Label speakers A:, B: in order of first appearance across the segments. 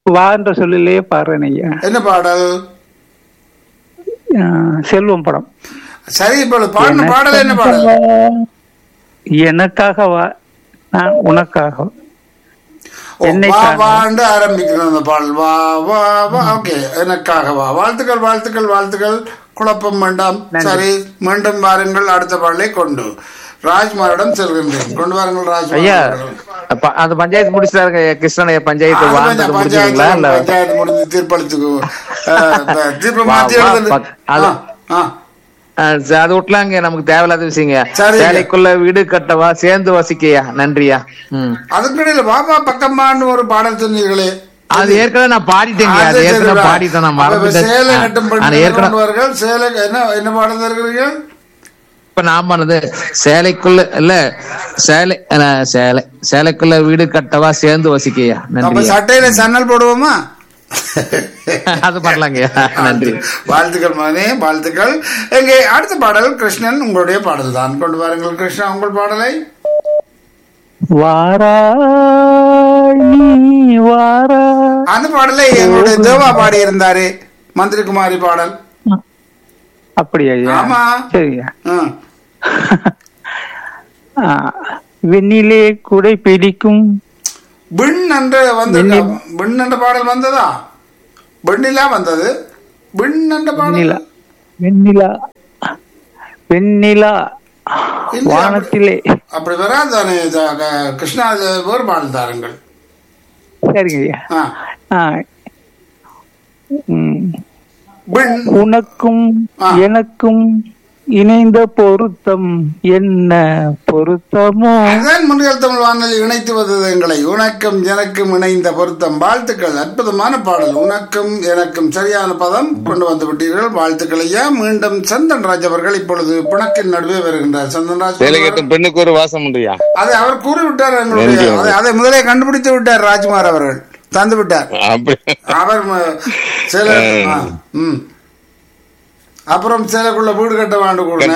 A: வா என்ற சொல்லிலேயே பாடுறேன் ஐயா.
B: என்ன பாடல்?
A: செல்வம் படம்.
B: சரி, இப்பொழுது பாடின பாடல் என்ன பாடல்?
A: எனக்காக வா நான் உனக்காக.
B: ஆரம்பிக்கணும் அந்த பாடல். வா வா வா. ஓகே, எனக்காக வா. வாழ்த்துக்கள் வாழ்த்துக்கள் வாழ்த்துக்கள். குழப்பம் வேண்டாம். சரி, மீண்டும் வாருங்கள். அடுத்த பாடலை கொண்டு ராஜ்குமாரிடம் செல்கின்றேன். கொண்டு வாருங்கள் ராஜ்குமார்.
C: அந்த பஞ்சாயத்து முடிச்சாருங்க கிருஷ்ணனைய பஞ்சாயத்து.
B: பஞ்சாயத்து முடிஞ்சு தீர்ப்பளிச்சுக்கு தீர்ப்பு மாத்தி
C: அது விட்டலாங்க, நமக்கு தேவையில்லாத விஷயங்க. சேலைக்குள்ள வீடு கட்டவா சேர்ந்து வசிக்கையா. நன்றியா.
B: அதுக்கிடையில பாபா பக்கம்மான்னு ஒரு பாடல் சொன்னீர்களே,
C: அது ஏற்கனவே நான் பாடிட்டேங்க. அது ஏற்கனவே பாடிட்டேன் நான் மறந்துட்டேன்.
B: சேலை கட்டும் பெண்கள் சேலை என்ன பாடல் இருக்கிறீர்கள்?
C: இப்ப நான் பண்ணது சேலைக்குள்ள இல்ல சேலை சேலை சேலைக்குள்ள வீடு கட்டவா சேர்ந்து வசிக்கையா. நன்றி.
B: சட்டையில சன்னல் போடுவோமா?
C: அது பண்ணலாங்க. நன்றி.
B: வாழ்த்துக்கள் மகனே, வாழ்த்துக்கள். எங்கே அடுத்த பாடல் கிருஷ்ணன், உங்களுடைய பாடல் தான். கொண்டு வாருங்கள் கிருஷ்ணா உங்கள் பாடலை. அந்த பாடலை எங்களுடைய தேவா பாடி இருந்தாரு, மந்திரிகுமாரி பாடல்.
A: அப்படியா?
B: ஆமா,
A: சரியா. வெண்ணிலே குடை பிடிக்கும்
B: பின் என்ற வந்து பின் என்ற பாடல் வந்ததா? வெண்ணிலா வந்தது. பின் என்ற பாடல்
A: வெண்ணிலா வெண்ணிலா வானத்திலே
B: அப்படி வராதானே கிருஷ்ணா. வேறு பாடல் தாருங்கள்.
A: சரிங்க.
B: பின்
A: உனக்கும் எனக்கும் இணைந்த பொருத்தம் என்ன பொருத்தமோ.
B: முன்னில் தமிழ் வானொலி இணைத்து வந்தது எங்களை. உனக்கும் எனக்கும் இணைந்த பொருத்தம். வாழ்த்துக்கள். அற்புதமான பாடல். உனக்கும் எனக்கும் சரியான பதம் கொண்டு வந்து விட்டீர்கள். வாழ்த்துக்கள் ஐயா. மீண்டும் சந்தன் ராஜ் அவர்கள் இப்பொழுது பிணக்கின் நடுவே வருகின்றார். சந்தன் ராஜ்
C: பெண்ணுக்கு ஒரு வாசம் உண்டுயா.
B: அதை அவர் கூறிவிட்டார். எங்களுடைய அதை முதலே கண்டுபிடித்து விட்டார் ராஜ்குமார் அவர்கள். தந்து விட்டார் அவர். அப்புறம் சேலைக்குள்ள வீடு கட்ட வாண்டு கூட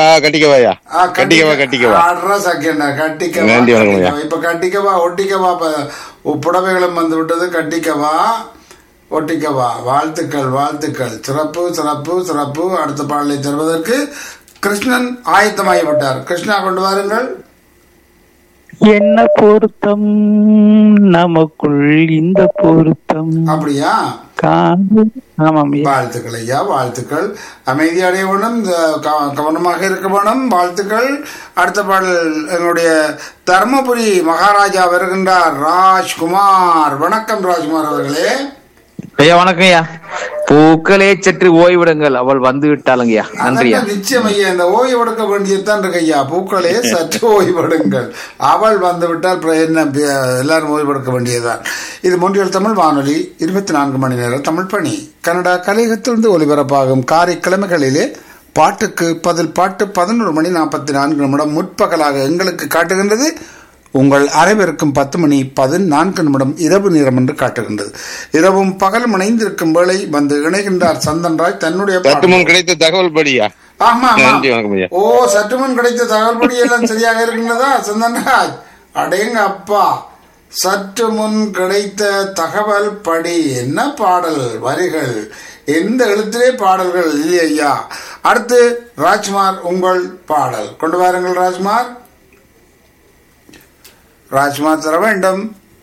B: இப்ப கட்டிக்கவா ஒட்டிக்கவா புடவைகளும் வந்து விட்டது. கட்டிக்கவா ஒட்டிக்கவா. வாழ்த்துக்கள் வாழ்த்துக்கள். சிறப்பு சிறப்பு சிறப்பு. அடுத்த பாடலை தருவதற்கு கிருஷ்ணன் ஆயத்தமாகிவிட்டார். கிருஷ்ணா கொண்டு வாருங்கள்.
A: என்ன பொருத்தம் நமக்குள் இந்த பொருத்தம்.
B: அப்படியா? வாழ்த்துக்கள் ஐயா, வாழ்த்துக்கள். அமைதியடைய வேணும், கவனமாக இருக்க வேணும். வாழ்த்துக்கள். அடுத்த பாடல் எங்களுடைய தர்மபுரி மகாராஜா வருகின்றார், ராஜ்குமார். வணக்கம் ராஜ்குமார் அவர்களே.
C: ஐயா வணக்கம் ஐயா. பூக்களே சற்று ஓய்விடுங்கள், அவள் வந்து விட்டாளுங்கய்யா. நன்றியா.
B: நிச்சயம் ஐயா, இந்த ஓய்வு எடுக்க வேண்டியதுதான் இருக்கு ஐயா. பூக்களே சற்று ஓய்வெடுங்கள், அவள் வந்து விட்டால் என்ன, எல்லாரும் ஓய்வெடுக்க வேண்டியதுதான். இது மொன்றியல் தமிழ் வானொலி 24 மணி நேரம் தமிழ் பணி. கனடா கலையகத்திலிருந்து ஒலிபரப்பாகும் காரைக்கிழமைகளிலே பாட்டுக்கு பதில் பாட்டு 11:44 முற்பகலாக எங்களுக்கு காட்டுகின்றது. உங்கள் அனைவருக்கும் 10:14 இரவு நேரம் என்று காட்டுகின்றது. இரவும் பகலும் இணைந்திருக்கும் வேளை வந்து இணைகின்றார் சந்தன்ராஜ் தன்னுடைய
C: கிடைத்த தகவல் படியா.
B: ஆமா, ஓ, சற்று முன் கிடைத்த தகவல் படி எல்லாம் சரியாக இருக்கின்றதா சந்தன்ராஜ்? அடேங்க அப்பா, சற்று முன் கிடைத்த தகவல் படி. என்ன பாடல் வரிகள், எந்த எழுத்திலே பாடல்கள் இல்லையா. அடுத்து ராஜ்குமார் உங்கள் பாடல் கொண்டு வாருங்கள். ராஜ்குமார் தர வேண்டும்.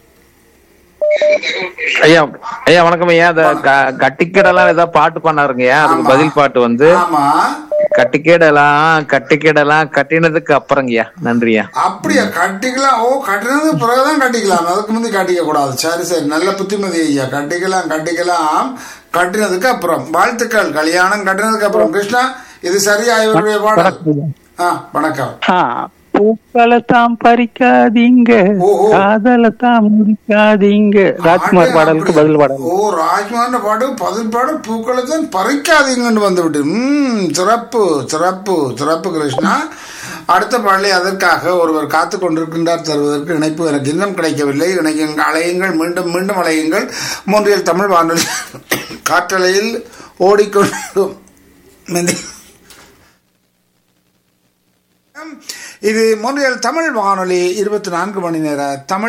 C: ஐயா ஐயா வணக்கம் ஐயா. கட்டிக்கடலாம் ஏதாவது பாட்டு பண்ணாருங்கய்யா, அதுக்கு பதில் பாட்டு வந்து கட்டிக்கேடலாம் கட்டினதுக்கு அப்புறங்கய்யா. நன்றியா.
B: அப்படியா? கட்டிக்கலாம். ஓ, கட்டினதுக்கு பிறகுதான் கட்டிக்கலாம், அதுக்கு முந்தி கட்டிக்க கூடாது. சரி சரி, நல்ல புத்திமதி ஐயா. கட்டிக்கலாம் கட்டினதுக்கு அப்புறம். வாழ்த்துக்கள். கல்யாணம் கட்டினதுக்கு அப்புறம். கிருஷ்ணா, இது சரியா இவருடைய பாடல்? வணக்கம்.
A: பூக்களத்தாம் பறிக்காதீங்க, காதலத்தாம் முடிக்காதீங்க. ராஜ்குமார் பாடலுக்கு பதில் பாடல்.
B: ஓ, ராஜ்குமார் பாடு பதில் பாடு. பூக்களத்தான் பறிக்காதீங்கன்னு வந்து விட்டு. சிறப்பு சிறப்பு சிறப்பு கிருஷ்ணா. அடுத்த பாடலை அதற்காக ஒருவர் காத்து கொண்டிருக்கின்றார் தருவதற்கு. இணைப்பு எனக்கு இன்னும் கிடைக்கவில்லை. அலையுங்கள், மீண்டும் மீண்டும் அலையுங்கள். மொன்றியல் தமிழ் வானொலி காற்றலையில் ஓடிக்கொண்டு இது மொன்றியல் தமிழ் வானொலி 24 மணி நேர தமிழ்